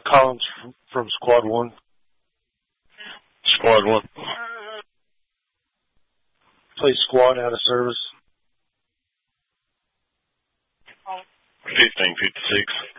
Collins from Squad 1. Squad 1. Play squad out of service. 1556.